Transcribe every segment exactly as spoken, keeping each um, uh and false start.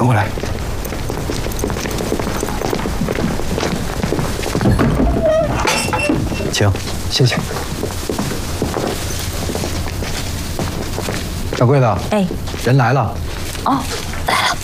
跟我来。请，谢谢。掌柜的， 哎， 人来了。 哦，来了。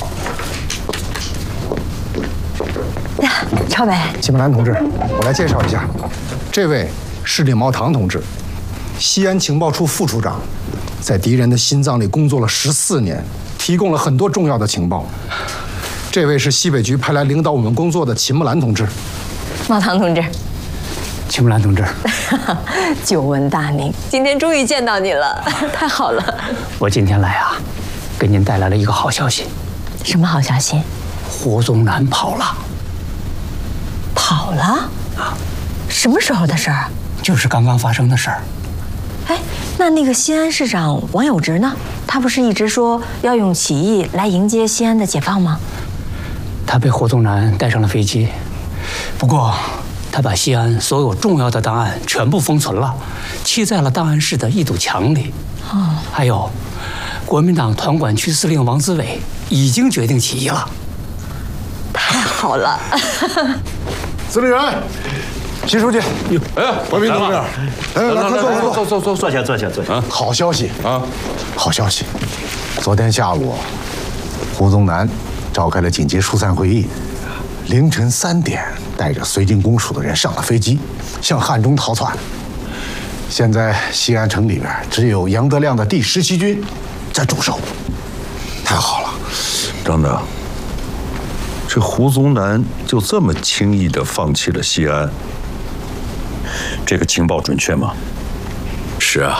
呀，超伟， 季木兰同志，我来介绍一下，这位是李茂堂同志，西安情报处副处长，在敌人的心脏里工作了十四年，提供了很多重要的情报。这位是西北局派来领导我们工作的秦木兰同志。 茂堂同志， 秦木兰同志， 久闻大名，今天终于见到你了，太好了。 我今天来啊，给您带来了一个好消息。 什么好消息？ 胡宗南跑了。 跑了？啊？什么时候的事儿？ 就是刚刚发生的事儿。 哎，那那个西安市长王有直呢？他不是一直说要用起义来迎接西安的解放吗？ 他被胡宗南带上了飞机，不过他把西安所有重要的档案全部封存了，砌在了档案室的一堵墙里。哦，还有，国民党团管区司令王子伟已经决定起义了。 太好了！ 司令员，徐书记， 哎， 文明同志，来来来，快坐坐坐坐坐坐下坐下坐下。 好消息啊，好消息！昨天下午，胡宗南召开了紧急疏散会议，凌晨三点，带着绥靖公署的人上了飞机，向汉中逃窜。现在西安城里边只有杨德亮的第十七军在驻守。太好了， 张德。这胡宗南就这么轻易地放弃了西安，这个情报准确吗？ 是啊，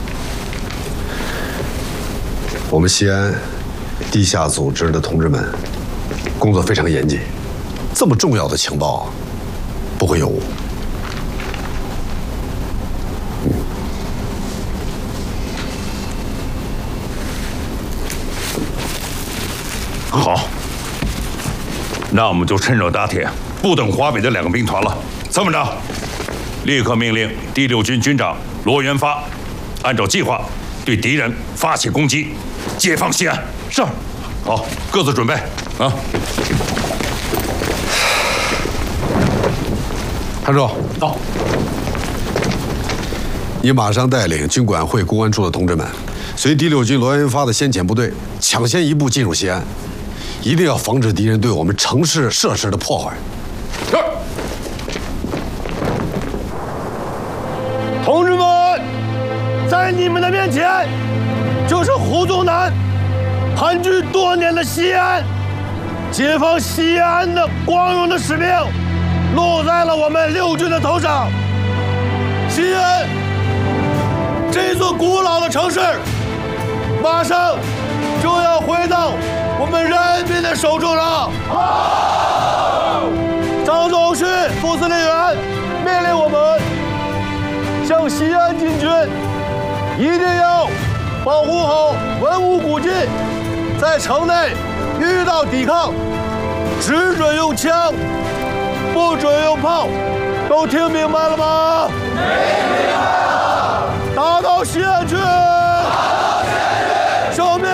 我们西安地下组织的同志们工作非常严谨，这么重要的情报不会有误。 好。那我们就趁热打铁，不等华北的两个兵团了。参谋长，立刻命令第六军军长罗元发，按照计划对敌人发起攻击，解放西安。是。好，各自准备啊。 韩叔， 到。 你马上带领军管会公安处的同志们，随第六军罗元发的先遣部队，抢先一步进入西安。一定要防止敌人对我们城市设施的破坏。 是。 同志们，在你们的面前，就是胡宗南盘踞多年的西安，解放西安的光荣的使命，落在了我们六军的头上。西安这座古老的城市，马上就要回到我们人民的手中了。好，张总旭副司令员命令我们向西安进军，一定要保护好文物古迹，在城内遇到抵抗，只准用枪，不准用炮，都听明白了吗？听明白了。打到西安去！打到西安去！消灭